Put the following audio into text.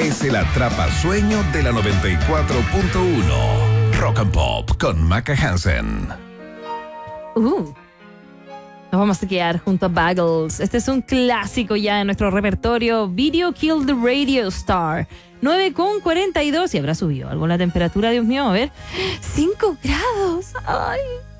es el atrapasueño de la 94.1. Rock and Pop con Maca Hansen. Nos vamos a quedar junto a Buggles. Este es un clásico ya de nuestro repertorio. Video Killed the Radio Star. 9:42. Y habrá subido algo la temperatura, Dios mío. A ver. 5 grados. Ay.